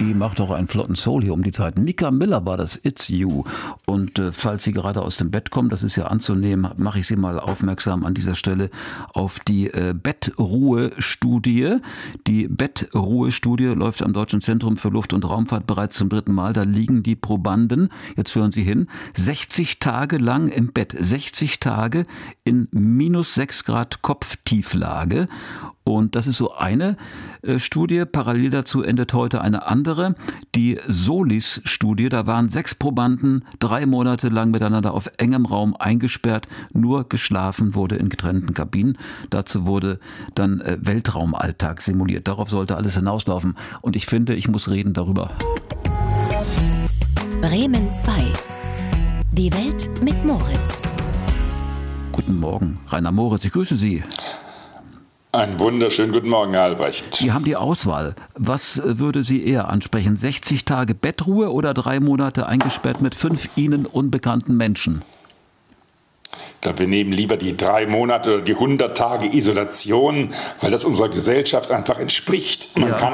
Die macht doch einen flotten Soul hier um die Zeit. Mika Miller war das, It's You. Und falls Sie gerade aus dem Bett kommen, das ist ja anzunehmen, mache ich Sie mal aufmerksam an dieser Stelle auf die Bettruhe-Studie. Die Bettruhe-Studie läuft am Deutschen Zentrum für Luft- und Raumfahrt bereits zum 3. Mal. Da liegen die Probanden, jetzt hören Sie hin, 60 Tage lang im Bett. 60 Tage in minus 6 Grad Kopftieflage. Und das ist so eine Studie. Parallel dazu endet heute eine andere, die Solis-Studie. Da waren 6 Probanden 3 Monate lang miteinander auf engem Raum eingesperrt. Nur geschlafen wurde in getrennten Kabinen. Dazu wurde dann Weltraumalltag simuliert. Darauf sollte alles hinauslaufen. Und ich finde, ich muss reden darüber. Bremen 2. Die Welt mit Moritz. Guten Morgen, Rainer Moritz, ich grüße Sie. Einen wunderschönen guten Morgen, Herr Albrecht. Sie haben die Auswahl. Was würde Sie eher ansprechen? 60 Tage Bettruhe oder 3 Monate eingesperrt mit 5 Ihnen unbekannten Menschen? Ich glaube, wir nehmen lieber die 3 Monate oder die 100 Tage Isolation, weil das unserer Gesellschaft einfach entspricht. Man kann